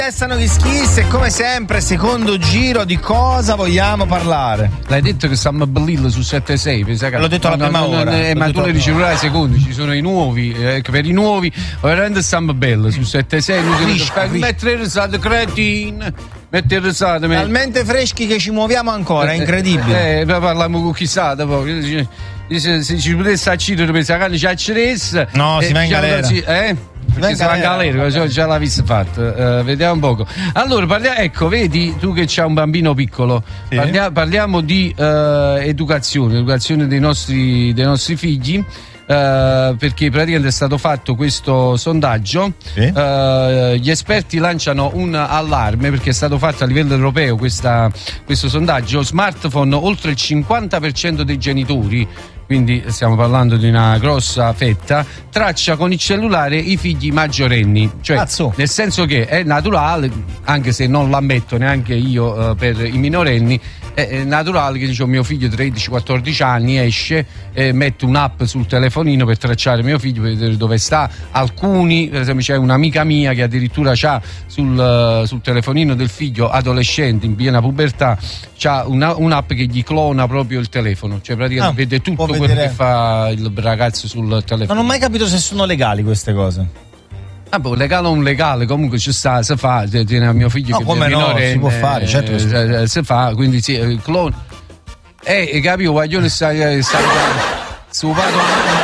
Testano gli Kiss e come sempre secondo giro di cosa vogliamo parlare? L'hai detto che stiamo a Bellillo su 7-6? L'ho detto alla prima ora. Ma tu le riceverai ai secondi, ci sono i nuovi, per i nuovi veramente stiamo bello su 7-6. Mettere il risate cretin. Metti il risate. Talmente freschi che ci muoviamo ancora, è incredibile. Parliamo con chissà poi. Se ci potesse accedere per la c'è acceressa. No, si va in galera. Perché sarà in galera, già l'ha vista fatta. Vediamo un poco. Allora, ecco, vedi tu che c'hai un bambino piccolo. Sì. Parliamo di educazione dei nostri figli. Perché praticamente è stato fatto questo sondaggio. Sì. Gli esperti lanciano un allarme perché è stato fatto a livello europeo questo sondaggio. Smartphone, oltre il 50% dei genitori, quindi stiamo parlando di una grossa fetta, traccia con il cellulare i figli maggiorenni, cioè nel senso che è naturale, anche se non l'ammetto neanche io per i minorenni, è naturale che dicevo mio figlio 13-14 anni esce e mette un'app sul telefonino per tracciare mio figlio, per vedere dove sta. Alcuni, per esempio c'è un'amica mia che addirittura c'ha sul telefonino del figlio adolescente in piena pubertà, c'ha un'app che gli clona proprio il telefono, cioè praticamente vede tutto quello che fa il ragazzo sul telefono. Non ho mai capito se sono legali queste cose. Legale o non legale, comunque ci sta, si fa, tiene a mio figlio che come è minorenne, si può fare, certo che si fa, quindi sì, il clone. Capito, guaglione sta suo padre.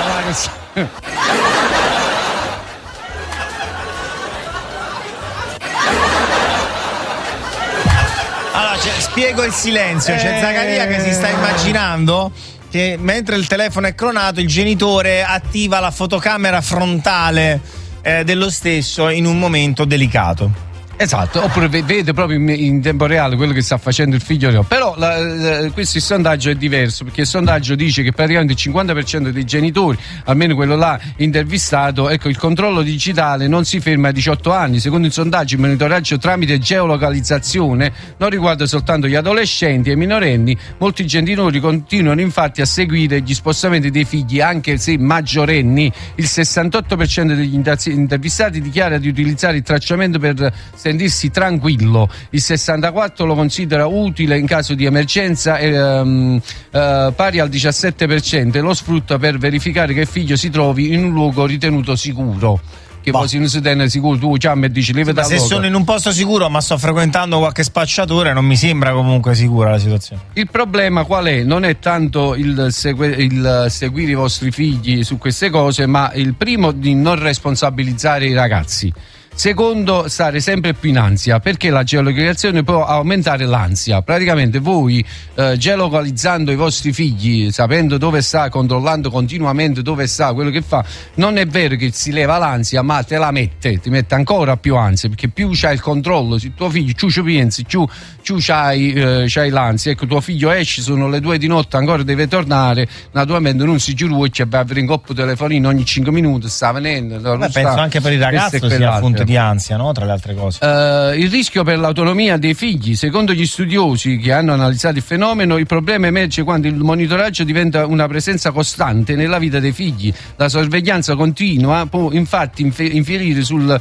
Allora, spiego il silenzio, c'è Zaccaria che si sta immaginando che mentre il telefono è clonato il genitore attiva la fotocamera frontale dello stesso in un momento delicato. Esatto, oppure vede proprio in tempo reale quello che sta facendo il figlio. Però questo sondaggio è diverso, perché il sondaggio dice che praticamente il 50% dei genitori, almeno quello là intervistato, ecco, il controllo digitale non si ferma a 18 anni. Secondo il sondaggio, il monitoraggio tramite geolocalizzazione non riguarda soltanto gli adolescenti e i minorenni. Molti genitori continuano infatti a seguire gli spostamenti dei figli anche se maggiorenni. Il 68% degli intervistati dichiara di utilizzare il tracciamento per sentirsi tranquillo, il 64% lo considera utile in caso di emergenza, pari al 17% e lo sfrutta per verificare che il figlio si trovi in un luogo ritenuto sicuro. Che poi se non si tiene sicuro, tu e dici ma se sono in un posto sicuro ma sto frequentando qualche spacciatore, non mi sembra comunque sicura la situazione. Il problema qual è? Non è tanto il seguire i vostri figli su queste cose, ma il primo di non responsabilizzare i ragazzi. Secondo, stare sempre più in ansia, perché la geolocalizzazione può aumentare l'ansia. Praticamente voi geolocalizzando i vostri figli, sapendo dove sta, controllando continuamente dove sta, quello che fa, non è vero che si leva l'ansia, ma ti mette ancora più ansia, perché più c'hai il controllo su tuo figlio, più ci pensi, più c'hai l'ansia. Ecco, tuo figlio esce, sono le 2 di notte, ancora deve tornare, naturalmente non si giruccia, va a avere in coppo telefonino ogni 5 minuti, sta venendo. Penso anche per il ragazzo sia fonte di ansia, no? Tra le altre cose. Il rischio per l'autonomia dei figli. Secondo gli studiosi che hanno analizzato il fenomeno, il problema emerge quando il monitoraggio diventa una presenza costante nella vita dei figli. La sorveglianza continua può infatti interferire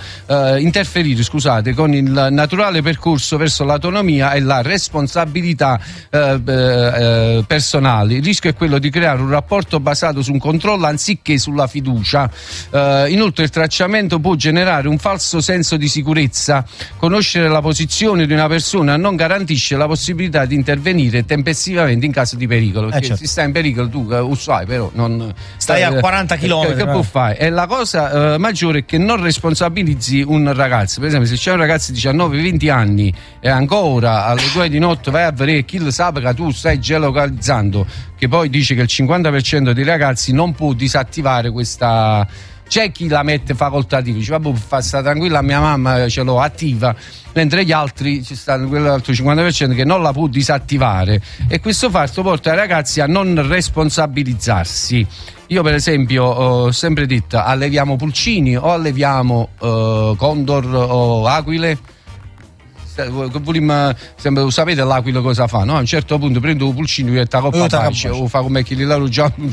con il naturale percorso verso l'autonomia e la responsabilità personali. Il rischio è quello di creare un rapporto basato su un controllo anziché sulla fiducia. Inoltre il tracciamento può generare un falso senso di sicurezza. Conoscere la posizione di una persona non garantisce la possibilità di intervenire tempestivamente in caso di pericolo, perché certo. Se stai in pericolo tu lo sai, però non stai a 40 km. Che può fare? E la cosa maggiore è che non responsabilizzi un ragazzo. Per esempio, se c'è un ragazzo di 19-20 anni e ancora alle 2 di notte vai a vedere chi lo sa che tu stai geolocalizzando, che poi dice che il 50% dei ragazzi non può disattivare questa. C'è chi la mette facoltativa, dice vabbè, fa sta tranquilla, mia mamma ce l'ho attiva, mentre gli altri ci stanno quell'altro 50% che non la può disattivare, e questo fatto porta i ragazzi a non responsabilizzarsi. Io per esempio ho sempre detto alleviamo pulcini o alleviamo condor o aquile. sapete l'aquila cosa fa, no? A un certo punto prendo un pulcino e ta coppa pace, o fa come chi li la già non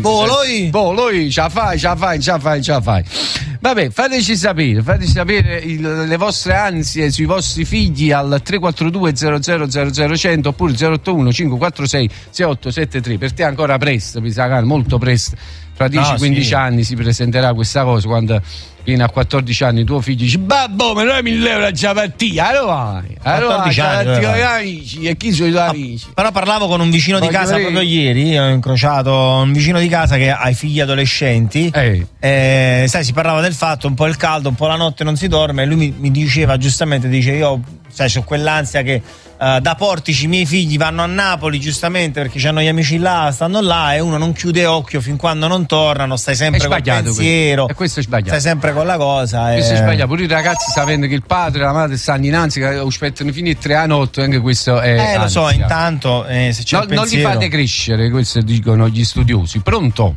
lui ce la fai. Vabbè, fateci sapere le vostre ansie sui vostri figli al 342 00 100 oppure 081 546 6873. Per te è ancora presto, mi sa, molto presto. Fra 10-15 anni si presenterà questa cosa, quando viene a 14 anni tuo figlio dice: babbo, ma noi 1.000 euro già partita, allora 14 anni con gli amici, e chi sono i tuoi amici? Però parlavo con un vicino di casa proprio ieri, ho incrociato un vicino di casa che ha i figli adolescenti, sai, si parlava del fatto, un po' il caldo, un po' la notte non si dorme, e lui mi diceva giustamente, io sai, c'ho quell'ansia che da Portici i miei figli vanno a Napoli giustamente perché hanno gli amici là, stanno là, e uno non chiude occhio fin quando non tornano, stai sempre col pensiero, e questo è sbagliato, stai sempre con la cosa, questo è sbagliato. Pure i ragazzi, sapendo che il padre e la madre stanno innanzi, che aspettano fino a 3 anni, anche questo è lo so, intanto se c'è il pensiero, non li fate crescere, questo dicono gli studiosi. Pronto?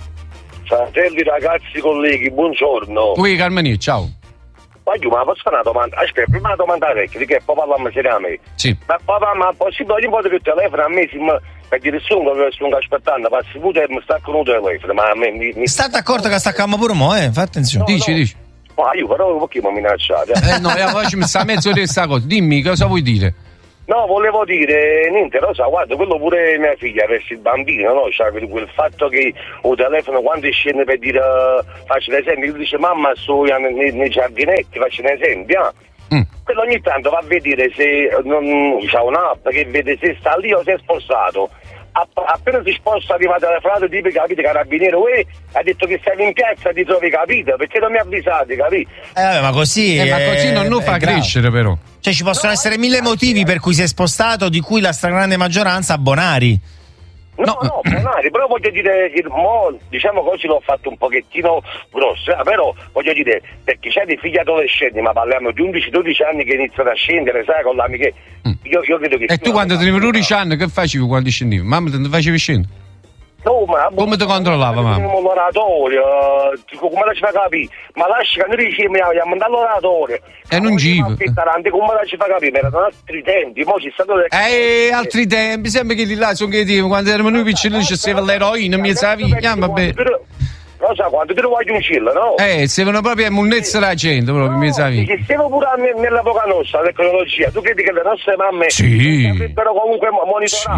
Fratelli, ragazzi, colleghi, buongiorno. Qui Carmeni, ciao. Ma io posso fare una domanda? Aspetta, prima una domanda vecchia, che poi parliamo seriamente. Sì. Ma papà, ma è possibile ogni volta che il telefono a me per dire sto aspettando, passi pure e mi stacco il telefono, ma a me mi... State accorto che staccamo pure mo', fa attenzione. Dici. Ma io però perché mi minacciate? Oggi mi sta mezzo di questa cosa, dimmi cosa vuoi dire. No, volevo dire, niente, Rosa, guarda, quello pure mia figlia, avesse il bambino, no? Cioè, quel fatto che il telefono quando scende per dire, faccio un esempio, lui dice mamma sto nei giardinetti, faccio un esempio, quello ogni tanto va a vedere se c'ha un'app che vede se sta lì o se è spostato. Appena si sposta arriva telefonato tipo, capite, carabiniere, ha detto che sei in piazza, ti trovi, capito? Perché non mi avvisate, capito? Ma così non lo fa crescere, però. Cioè ci possono essere 1000 motivi per cui si è spostato, di cui la stragrande maggioranza Bonari. No, Bonari, però voglio dire, diciamo così l'ho fatto un pochettino grosso, però voglio dire, perché c'è dei figli adolescenti, ma parliamo di 11-12 anni che iniziano a scendere, sai, con l'amiche. Io credo che... E tu quando tenevi 11 anni che facevi quando scendevi? Mamma te ne facevi scendere? No, ma come ti controllava, mamma? L'oratorio, come la ci fa capire? Ma lasci che noi diciamo, a mandare l'oratorio. E non giva. Come la ci fa capire? Erano altri tempi, mo ci stanno... altri tempi, sempre che lì là sono che quando eravamo noi piccoli c'era l'eroina, mi sa via, vabbè. Rosa, quando ti voglio un cielo, no? Servono proprio a munnezza la gente, proprio, mi sa via. Che siamo pure nell'epoca nostra, la tecnologia, tu credi che le nostre mamme avrebbero comunque monitorato?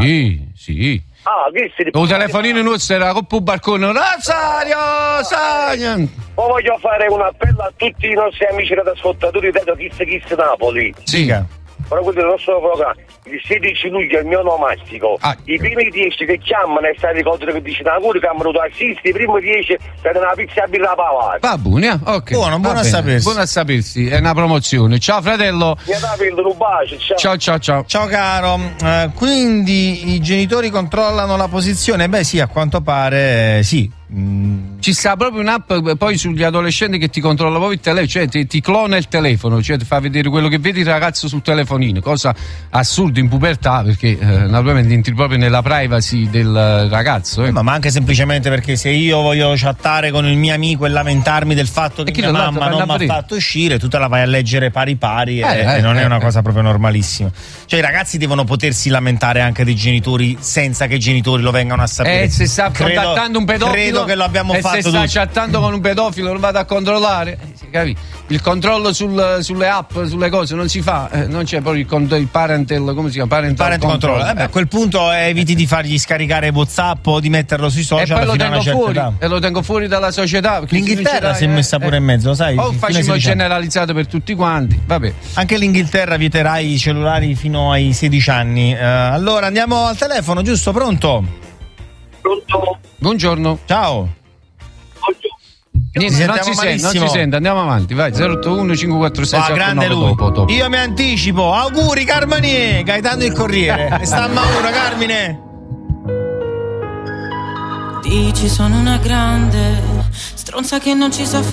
Sì. Che il telefonino nostro era con il barcone. Rosario! Poi voglio fare un appello a tutti i nostri amici radioascoltatori di Kiss Napoli. Sì. Però quello del nostro programma, il 16 luglio è il mio onomastico. I primi 10 che chiamano e stai ricordo che dice da cura che hanno avuto assisti, i primi 10 per una pizza a birra pavata. Va bene, ok. Buono a sapersi. Buono a sapersi, è una promozione. Ciao fratello. Un bacio, ciao. Ciao caro. Quindi i genitori controllano la posizione? Beh sì, a quanto pare sì. Ci sta proprio un'app poi sugli adolescenti che ti controlla proprio il telefono, cioè ti clona il telefono, cioè ti fa vedere quello che vedi il ragazzo sul telefonino, cosa assurda in pubertà, perché naturalmente entri proprio nella privacy del ragazzo. Ma anche semplicemente perché se io voglio chattare con il mio amico e lamentarmi del fatto che mia mamma non mi ha fatto uscire, tu te la vai a leggere pari e non è una cosa proprio normalissima. Cioè i ragazzi devono potersi lamentare anche dei genitori senza che i genitori lo vengano a sapere. Se sta contattando un pedofilo, credo che lo abbiamo fatto. Se sta chattando con un pedofilo non vado a controllare, il controllo sulle app, sulle cose non si fa, non c'è poi il parental, come si chiama? Parental control. A quel punto eviti di fargli scaricare WhatsApp o di metterlo sui social, e poi lo tengo fuori dalla società. L'Inghilterra si è messa pure in mezzo, lo sai? O facciamo generalizzato per tutti quanti, vabbè. Anche l'Inghilterra vieterà i cellulari fino ai 16 anni. Allora andiamo al telefono, giusto? Pronto? Buongiorno. Ciao. Niente, non si sente, andiamo avanti, vai. 081 546 grande lui. Dopo. Io mi anticipo. Auguri Carmanie, Gaetano il Corriere. E sta a Mauro, Carmine. Dici sono una grande stronza che non ci sa